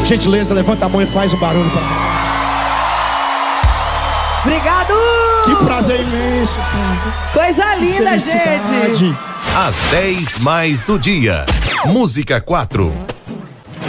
Gentileza, levanta a mão e faz um barulho pra mim. Obrigado! Que prazer imenso, cara. Coisa linda, gente. Às 10 mais do dia. Música 4.